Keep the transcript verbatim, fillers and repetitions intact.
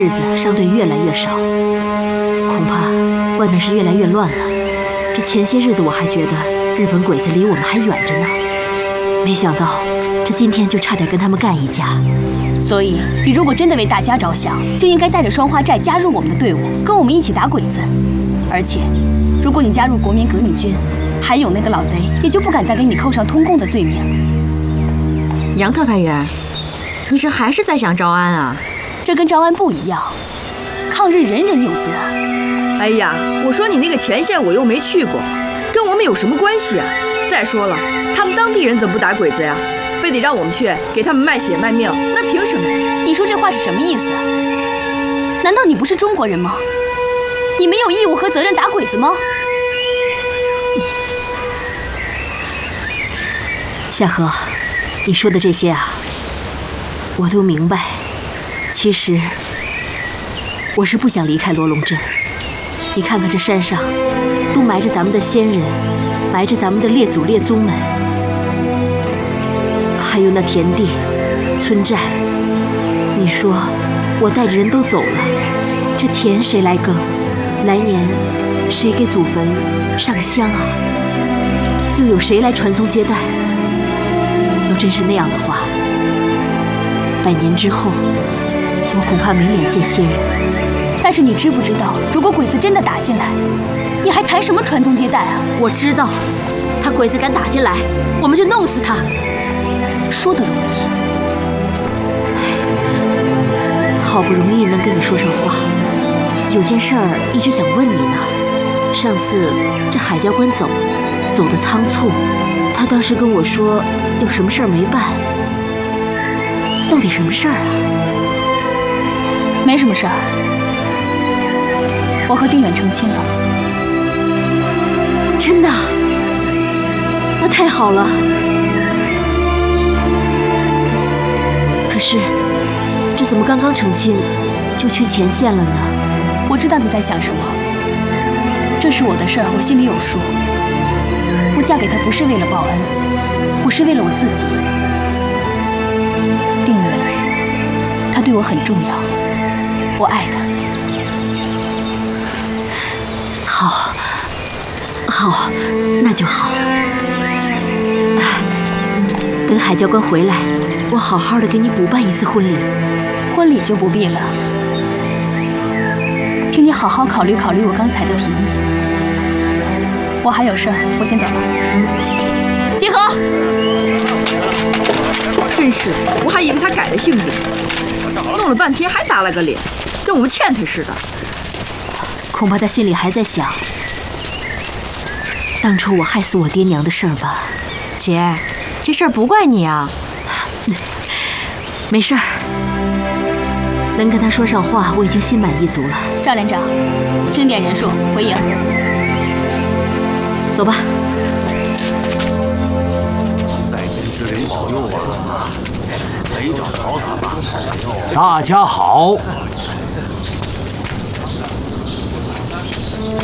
日子商队越来越少，恐怕外面是越来越乱了。这前些日子我还觉得日本鬼子离我们还远着呢，没想到这今天就差点跟他们干一架。 所以，你如果真的为大家着想，就应该带着双花寨加入我们的队伍，跟我们一起打鬼子。而且，如果你加入国民革命军，韩勇那个老贼也就不敢再给你扣上通共的罪名。 杨特派员，你这还是在想招安啊？ 这跟招安不一样，抗日人人有责。 哎呀，我说你那个前线我又没去过，跟我们有什么关系啊？再说了，他们当地人怎么不打鬼子呀？非得让我们去给他们卖血卖命，那凭什么呀？ 你说这话是什么意思？难道你不是中国人吗？你没有义务和责任打鬼子吗？ 夏荷，你说的这些啊，我都明白。 其实，我是不想离开罗龙镇。你看看这山上，都埋着咱们的先人，埋着咱们的列祖列宗们，还有那田地、村寨。你说，我带着人都走了，这田谁来耕？来年谁给祖坟上香啊？又有谁来传宗接代？要真是那样的话，百年之后。 我恐怕没脸见先人。 但是你知不知道，如果鬼子真的打进来，你还谈什么传宗接代啊？ 我知道，他鬼子敢打进来，我们就弄死他。 说的容易， 好不容易能跟你说上话，有件事儿一直想问你呢。上次这海教官走，走得仓促，他当时跟我说有什么事儿没办，到底什么事儿啊？ 没什么事儿，我和丁远成亲了。 真的？那太好了。可是，这怎么刚刚成亲，就去前线了呢？ 我知道你在想什么。这是我的事儿，我心里有数。我嫁给他不是为了报恩，我是为了我自己。丁远，他对我很重要。 我爱他。 好，好，那就好。等海教官回来，我好好的给你补办一次婚礼。 婚礼就不必了，请你好好考虑考虑我刚才的提议。我还有事儿，我先走了。集合。 真是，我还以为他改了性子，弄了半天还耷拉个脸。 跟我们欠他似的， 恐怕他心里还在想当初我害死我爹娘的事儿吧。 姐，这事儿不怪你啊， 没事儿，能跟他说上话，我已经心满意足了。 赵连长，清点人数，回营。 走吧。 在天之灵保佑啊！贼找着咱们。 大家好。